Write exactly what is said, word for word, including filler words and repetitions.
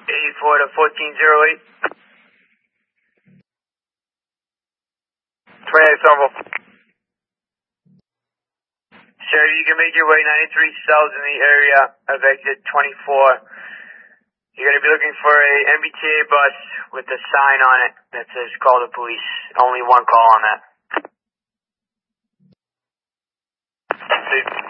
eighty-four to fourteen oh eight. twenty-eight Somerville. Sir, you can make your way ninety-three south in the area of exit twenty-four. You're going to be looking for a M B T A bus with a sign on it that says call the police. Only one call on that.